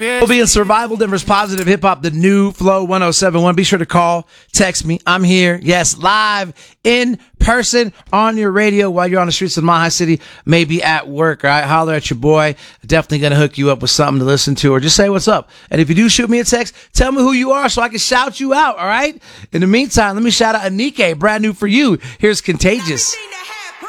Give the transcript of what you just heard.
We'll be in Survival Denver's Positive Hip Hop, the new Flow 1071. Be sure to call, text me. I'm here. Yes, live in person on your radio while you're on the streets of Mile High City, maybe at work. All right, holler at your boy. Definitely going to hook you up with something to listen to, or just say what's up. And if you do shoot me a text, tell me who you are so I can shout you out. All right. In the meantime, let me shout out Anike, brand new for you. Here's Contagious.